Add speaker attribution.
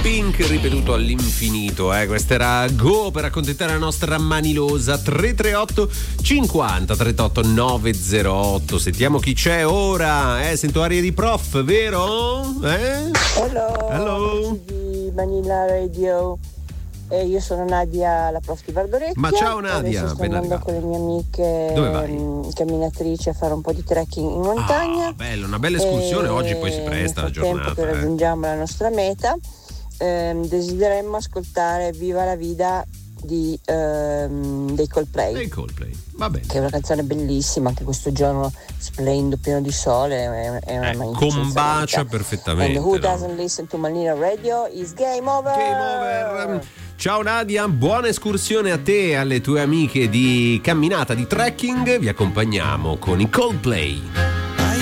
Speaker 1: Pink ripetuto all'infinito, questa era Go per accontentare la nostra manilosa. 338 50 38 908. Sentiamo chi c'è ora. Sento aria di prof, vero?
Speaker 2: Hello. Di Manila Radio. Io sono Nadia, la prof di Bardorecchia.
Speaker 1: Ma ciao Nadia,
Speaker 2: sto andando con le mie amiche camminatrici a fare un po' di trekking in montagna.
Speaker 1: Bello, una bella escursione. Oggi poi si presta la giornata.
Speaker 2: Nel tempo che raggiungiamo la nostra meta, desideremmo ascoltare Viva la Vida dei Coldplay.
Speaker 1: Va bene.
Speaker 2: Che è una canzone bellissima, anche questo giorno splendido, pieno di sole, è una magnificenza.
Speaker 1: Combacia perfettamente.
Speaker 2: And who doesn't listen to Manila Radio is game over.
Speaker 1: Game over. Ciao Nadia, buona escursione a te e alle tue amiche di camminata, di trekking. Vi accompagniamo con i Coldplay.